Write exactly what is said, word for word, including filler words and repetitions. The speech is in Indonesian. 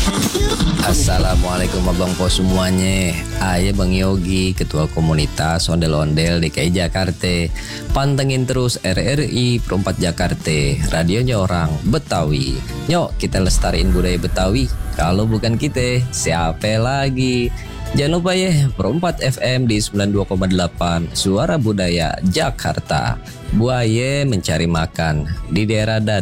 Assalamualaikum abang po semuanya. Ayah Bang Yogi, Ketua Komunitas Ondel-Ondel D K I Jakarta. Pantengin terus R R I Perempat Jakarta, radionya orang Betawi. Yuk kita lestariin budaya Betawi. Kalau bukan kita, siapa lagi? Jangan lupa ya, Perempat F M di sembilan puluh dua koma delapan, Suara Budaya Jakarta. Buaya mencari makan di daerah